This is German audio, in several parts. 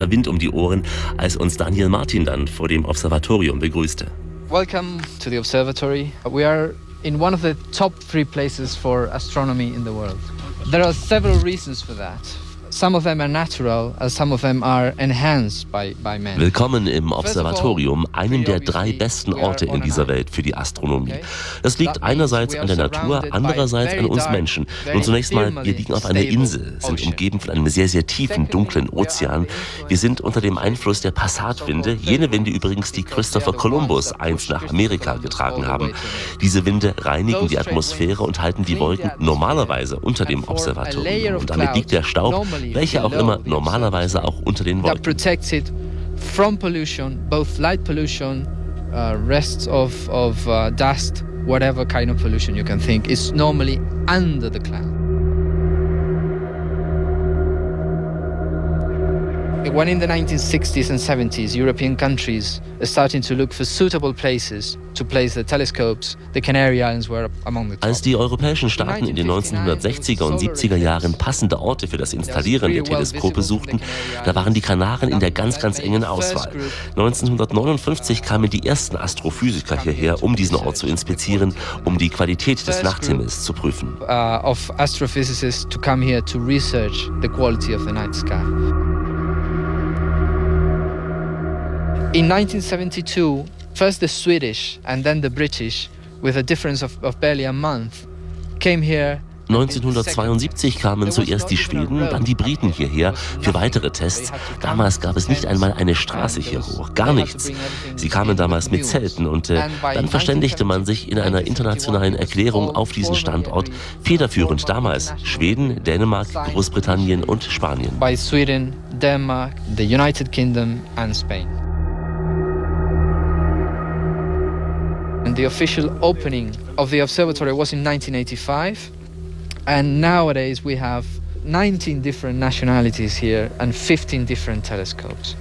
frischer Wind um die Ohren, als uns Daniel Martin dann vor dem Observatorium begrüßte. Welcome to the observatory. We are in one of the top 3 places for astronomy in the world. There are several reasons for that. Some of them are natural, and some of them are enhanced by man. Willkommen im Observatorium, einem der 3 besten Orte in dieser Welt für die Astronomie. Das liegt einerseits an der Natur, andererseits an uns Menschen. Nun zunächst mal, wir liegen auf einer Insel, sind umgeben von einem sehr, sehr tiefen, dunklen Ozean. Wir sind unter dem Einfluss der Passatwinde, jene Winde übrigens, die Christopher Columbus einst nach Amerika getragen haben. Diese Winde reinigen die Atmosphäre und halten die Wolken normalerweise unter dem Observatorium. Und damit liegt der Staub, welche auch immer, normalerweise auch unter den Wolken. That protects it from pollution, both light pollution, rests of dust, whatever kind of pollution you can think, is normally under the cloud. When in the 1960s and 70s, European countries are starting to look for suitable places to place the telescopes, the Canary Islands were among the top. Als die europäischen Staaten in den 1960er und 70er Jahren passende Orte für das Installieren der Teleskope suchten, da waren die Kanaren in der ganz, ganz engen Auswahl. 1959 kamen die ersten Astrophysiker hierher, um diesen Ort zu inspizieren, um die Qualität des Nachthimmels zu prüfen. Of astrophysicists to come here to research the quality of the night sky. In 1972, first the Swedish and then the British, with a difference of barely a month, came here. 1972 kamen zuerst die Schweden, dann die Briten hierher für weitere Tests. Damals gab es nicht einmal eine Straße hier hoch, gar nichts. Sie kamen damals mit Zelten und dann verständigte man sich in einer internationalen Erklärung auf diesen Standort. Federführend damals Schweden, Dänemark, Großbritannien und Spanien. By Sweden, Denmark, the United Kingdom and Spain. And the official opening of the observatory was in 1985, and nowadays we have 19 different nationalities here and 15 different telescopes.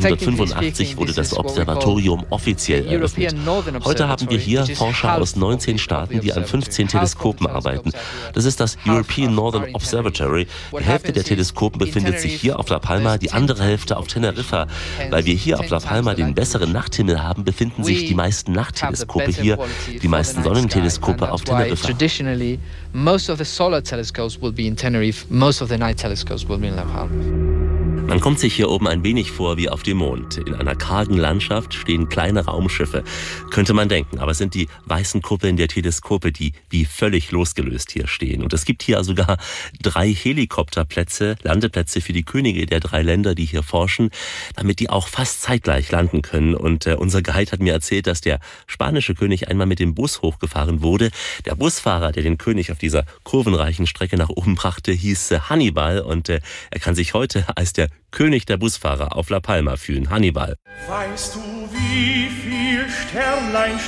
1985 wurde das Observatorium offiziell eröffnet. Heute haben wir hier Forscher aus 19 Staaten, die an 15 Teleskopen arbeiten. Das ist das European Northern Observatory. Die Hälfte der Teleskopen befindet sich hier auf La Palma, die andere Hälfte auf Teneriffa. Weil wir hier auf La Palma den besseren Nachthimmel haben, befinden sich die meisten Nachtteleskope hier, die meisten Sonnenteleskope auf Teneriffa. Traditionally, most of the solar telescopes will be in Tenerife. Most of the night telescopes will be in La Palma. Man kommt sich hier oben ein wenig vor wie auf dem Mond. In einer kargen Landschaft stehen kleine Raumschiffe, könnte man denken. Aber es sind die weißen Kuppeln der Teleskope, die wie völlig losgelöst hier stehen. Und es gibt hier sogar 3 Helikopterplätze, Landeplätze für die Könige der 3 Länder, die hier forschen, damit die auch fast zeitgleich landen können. Und unser Guide hat mir erzählt, dass der spanische König einmal mit dem Bus hochgefahren wurde. Der Busfahrer, der den König auf dieser kurvenreichen Strecke nach oben brachte, hieß Hannibal. Und er kann sich heute als der König der Busfahrer auf La Palma fühlen. Hannibal. Weißt du, wie viel Sternlein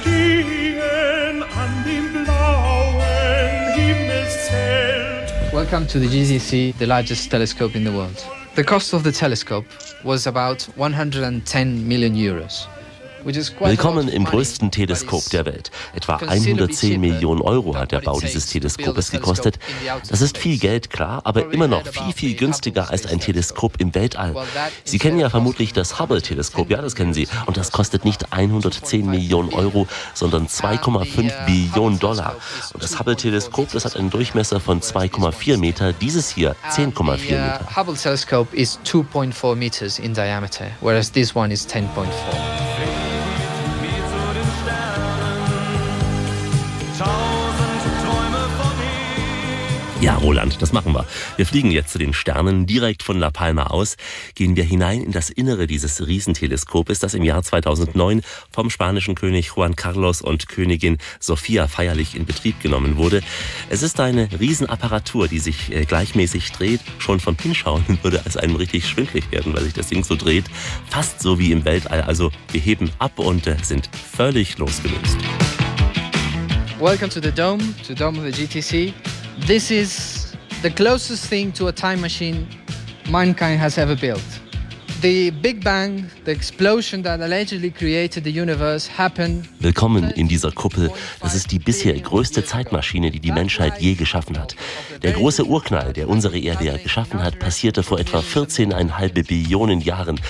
stehen an dem blauen Himmelszelt? Welcome to the GZC, the largest telescope in the world. The cost of the telescope was about 110 million euros. Willkommen im größten Teleskop der Welt. Etwa 110 Millionen Euro hat der Bau dieses Teleskopes gekostet. Das ist viel Geld, klar, aber immer noch viel, viel günstiger als ein Teleskop im Weltall. Sie kennen ja vermutlich das Hubble-Teleskop, ja, das kennen Sie. Und das kostet nicht 110 Millionen Euro, sondern 2,5 Billionen Dollar. Und das Hubble-Teleskop, das hat einen Durchmesser von 2,4 Meter, dieses hier 10,4 Meter. Hubble-Telescope is 2.4 meters in diameter, whereas this one is 10.4. Ja, Roland, das machen wir. Wir fliegen jetzt zu den Sternen direkt von La Palma aus, gehen wir hinein in das Innere dieses Riesenteleskopes, das im Jahr 2009 vom spanischen König Juan Carlos und Königin Sofia feierlich in Betrieb genommen wurde. Es ist eine Riesenapparatur, die sich gleichmäßig dreht. Schon vom Hinschauen würde es einem richtig schwindelig werden, weil sich das Ding so dreht. Fast so wie im Weltall. Also wir heben ab und sind völlig losgelöst. Welcome to the Dome of the GTC. This is the closest thing to a time machine mankind has ever built. The Big Bang, the explosion that allegedly created the universe, happened. Willkommen in dieser Kuppel. Das ist die bisher größte Zeitmaschine, die die Menschheit je geschaffen hat. Der große Urknall, der unsere Erde geschaffen hat, passierte vor etwa 14,5 Billionen Jahren.